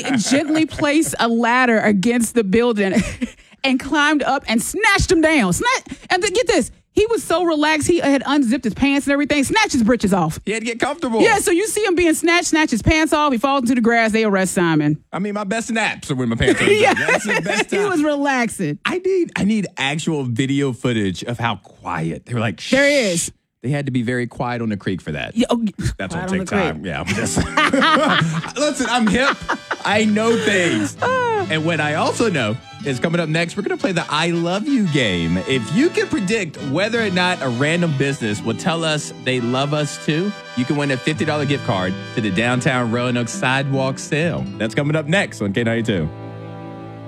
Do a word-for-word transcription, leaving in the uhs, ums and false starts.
gently placed a ladder against the building and climbed up and snatched him down. Snatch, and then get this. He was so relaxed, he had unzipped his pants and everything, snatched his britches off. He had to get comfortable. Yeah, so you see him being snatched, snatch his pants off, he falls into the grass, they arrest Simon. I mean, my best naps are when my pants are yeah. That's the best time. He was relaxing. I need I need actual video footage of how quiet. They were like, shh. There he is. They had to be very quiet on the creek for that. Yeah, oh, That's quiet gonna on take the creek. time. Yeah, I'm just listen, I'm hip. I know things. And what I also know is coming up next, we're gonna play the I Love You game. If you can predict whether or not a random business will tell us they love us too, you can win a fifty dollars gift card to the downtown Roanoke Sidewalk Sale. That's coming up next on K ninety-two.